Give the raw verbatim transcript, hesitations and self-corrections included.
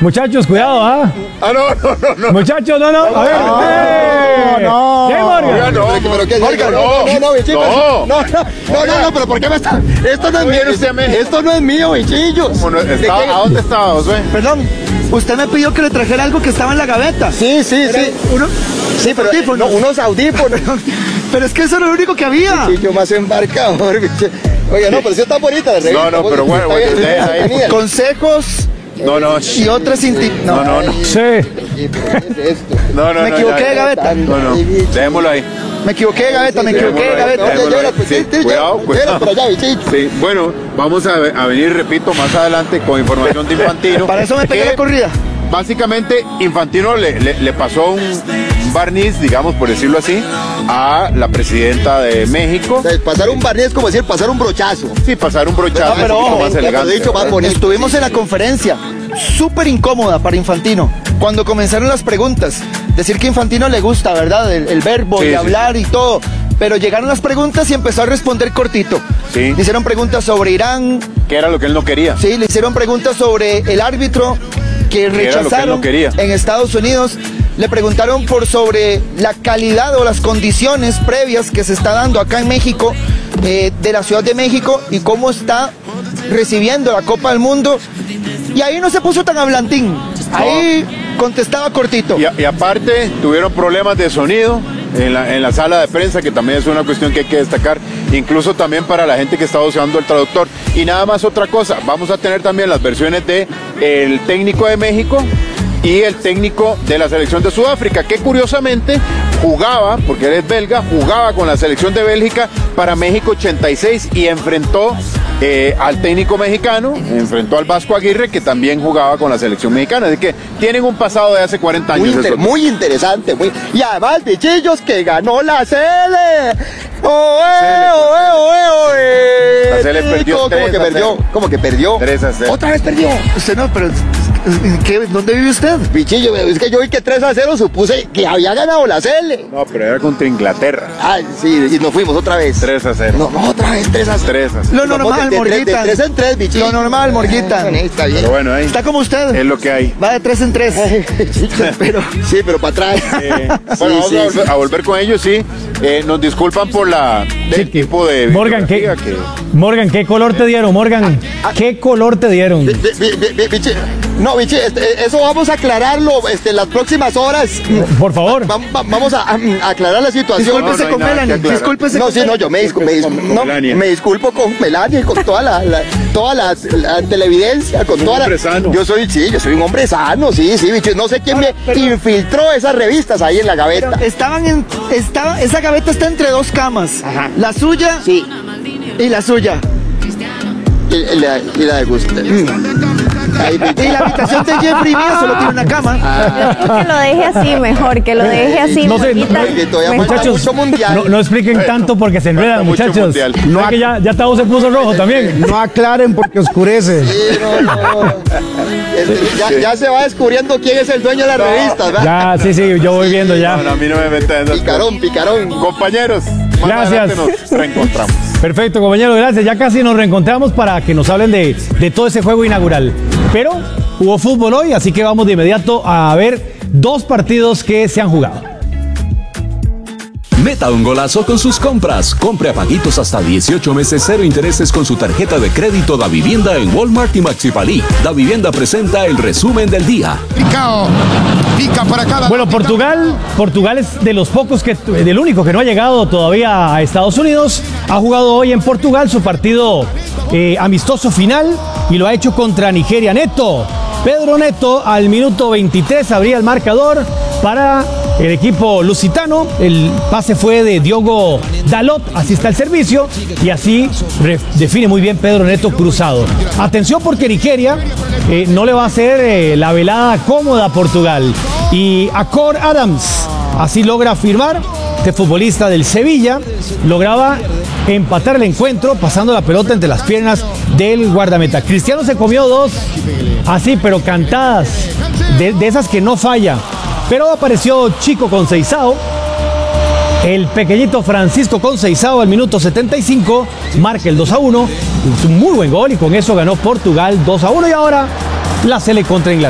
Muchachos, cuidado, ¿ah? Ah, no, no, no, no. Muchachos, no, no. A ver. No, ¡Eh! no. ¿Qué, Morgan? No, Pero, pero, ¿qué? Morgan, no. no, no, bichillos. No. No, no, no, no, no, pero ¿por qué me está? Esto no es mío. ¿Viene usted a México? Esto no es mío, bichillos. ¿Cómo no? ¿De Estaba- qué? ¿A dónde estaba, Josué? Perdón, usted me pidió que le trajera algo que estaba en la gaveta. Sí, sí, sí. Uno, Sí, pero audífonos. no, unos audífonos. pero es que eso era lo único que había. Bichillo más embarcador, bicho. Oye, no, pero sí está bonita de reír. No, no, pero bueno, bueno, deja ahí. Consejos No, no. y otras inti... No, no, no. Sí. No, no, Me no, equivoqué ya, de gaveta. No, no. Dejémoslo ahí. Me equivoqué de gaveta, me equivoqué de gaveta. Dejémoslo ahí. Sí, cuidado, cuidado. Sí, bueno, vamos a, a venir, repito, más adelante con información de Infantino. Para eso me pegué que la corrida. Básicamente, Infantino le, le, le pasó un, un barniz, digamos, por decirlo así, a la presidenta de México. Pasar un barniz es como decir pasar un brochazo. Sí, pasar un brochazo No, pero un poquito ojo, más ya, pero elegante. dicho más ¿verdad? bonito. Estuvimos en la conferencia, súper incómoda para Infantino. Cuando comenzaron las preguntas, decir que Infantino le gusta, ¿verdad? El, el verbo Sí, y sí. hablar y todo. Pero llegaron las preguntas y empezó a responder cortito. Sí. Le hicieron preguntas sobre Irán, Que era lo que él no quería. sí, le hicieron preguntas sobre el árbitro que Que era lo que él rechazaron no quería. en Estados Unidos. Le preguntaron por sobre la calidad o las condiciones previas que se está dando acá en México, eh, de la Ciudad de México, y cómo está recibiendo la Copa del Mundo. Y ahí no se puso tan hablantín. Ahí contestaba cortito. Y, a- y aparte, tuvieron problemas de sonido en la, en la sala de prensa, que también es una cuestión que hay que destacar, incluso también para la gente que está usando el traductor. Y nada más otra cosa, vamos a tener también las versiones de el técnico de México y el técnico de la selección de Sudáfrica, que curiosamente jugaba, porque él es belga, jugaba con la selección de Bélgica para México ochenta y seis y enfrentó eh, al técnico mexicano, enfrentó al Vasco Aguirre, que también jugaba con la selección mexicana. Así que tienen un pasado de hace cuarenta años. Muy, inter- esos dos. muy interesante, muy. Y además, bichillos, que ganó la Cele. ¡Oe, oe, oe, oe! La Cele perdió ¿Cómo, cómo tres que a perdió? cero. ¿Cómo que perdió? tres a cero. ¿Otra vez perdió? Usted no, pero ¿qué? ¿Dónde vive usted? Bichillo, es que yo vi que tres a cero supuse que había ganado la Cele. No, pero era contra Inglaterra. Ay, sí, y nos fuimos otra vez. tres a cero. No, no, otra vez, tres a cero. tres a cero. Lo normal, de, de, de, Morguita. de tres en tres, bichillo. Lo normal, Morguita. Está bien. Pero bueno, ahí Está como usted. es lo que hay. Va de tres en tres. pero, sí, pero para atrás. Eh, Sí, bueno, vamos sí, a, volver, a volver con ellos, sí. Eh, nos disculpan por la del tipo de Morgan, ¿qué, videografía que... Morgan, ¿qué color te dieron, Morgan? ¿Qué color te dieron? Bi- bi- bi- bi- bichi- No, bichi, este, eso vamos a aclararlo este, en las próximas horas. Por favor. Va- va- vamos a, a aclarar la situación. Discúlpese no hay con nada que Melanie. aclarar. Discúlpese No, con sí, no, yo me, discul- me, dis- Con no, Melania. me disculpo con Melania y con toda la, la- toda la, la televidencia, con Un toda la... hombre sano. Yo soy, sí, yo soy un hombre sano, sí, sí, bicho. No sé quién me infiltró esas revistas ahí en la gaveta. Estaban en. Estaba, esa gaveta está entre dos camas. Ajá. La suya Sí, y la suya. y, y la, y la de Gusta. Ay, bicho. Y la habitación de Jeffrey mía solo tiene una cama. Que lo deje así mejor, que lo deje así. No sé, Morguita, que todavía mejor. falta Muchachos, mucho mundial. no, no expliquen tanto porque se enredan, falta mucho muchachos. mundial. No, que ya, ya Tavo se puso rojo también. No aclaren porque oscurece. Sí, no, no. Este, ya, ya se va descubriendo quién es el dueño de las revistas, ¿verdad? Ya, sí, sí, yo voy viendo No, ya. no, a mí no me meten en esas Picarón, picarón. cosas. Compañeros, más Gracias. adelante nos reencontramos. Perfecto, compañeros, gracias. Ya casi nos reencontramos para que nos hablen de, de todo ese juego inaugural. Pero hubo fútbol hoy, así que vamos de inmediato a ver dos partidos que se han jugado. Meta un golazo con sus compras. Compre a paguitos hasta dieciocho meses, cero intereses con su tarjeta de crédito Da Vivienda en Walmart y Maxipalí. Da Vivienda presenta el resumen del día. Picao. Pica para cada. Bueno, Portugal, Portugal es de los pocos que, del único que no ha llegado todavía a Estados Unidos. Ha jugado hoy en Portugal su partido eh, amistoso final y lo ha hecho contra Nigeria. Neto, Pedro Neto al minuto veintitrés abría el marcador para el equipo lusitano. El pase fue de Diogo Dalot, así está el servicio y así re- define muy bien Pedro Neto cruzado. Atención porque Nigeria eh, no le va a hacer eh, la velada cómoda a Portugal. Y Acor Adams así logra firmar, este futbolista del Sevilla, lograba empatar el encuentro pasando la pelota entre las piernas del guardameta. Cristiano se comió dos, así pero cantadas, de, de esas que no falla. Pero apareció Chico Conceição, el pequeñito Francisco Conceição al minuto setenta y cinco, marca el dos a uno, es un muy buen gol y con eso ganó Portugal dos a uno y ahora la Sele contra Inglaterra.